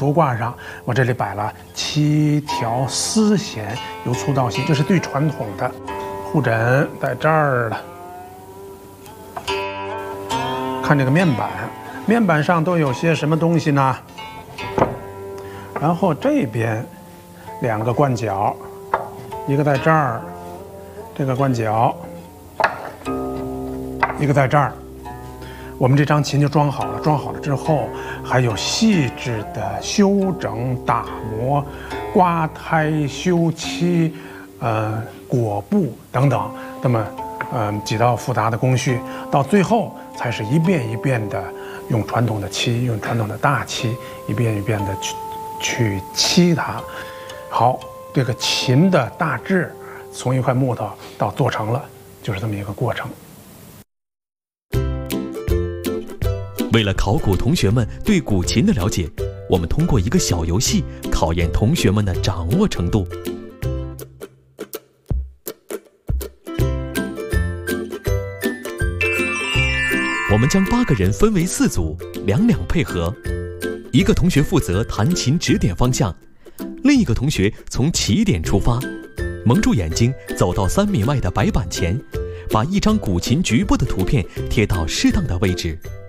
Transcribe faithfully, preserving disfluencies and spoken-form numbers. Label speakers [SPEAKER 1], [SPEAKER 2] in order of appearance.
[SPEAKER 1] 竹挂上，我这里摆了七条丝弦，由粗到细，这是最传统的。护枕在这儿了。看这个面板，面板上都有些什么东西呢？然后这边两个罐脚，一个在这儿，这个罐脚，一个在这儿。我们这张琴就装好了，装好了之后，还有细致的修整、打磨、刮胎、修漆、呃裹布等等，那么嗯、呃、几道复杂的工序，到最后才是一遍一遍的用传统的漆，用传统的大漆，一遍一遍的去去漆它。好，这个琴的大致从一块木头到做成了，就是这么一个过程。
[SPEAKER 2] 为了考古同学们对古琴的了解，我们通过一个小游戏考验同学们的掌握程度。我们将八个人分为四组，两两配合。一个同学负责弹琴指点方向，另一个同学从起点出发，蒙住眼睛走到三米外的白板前，把一张古琴局部的图片贴到适当的位置。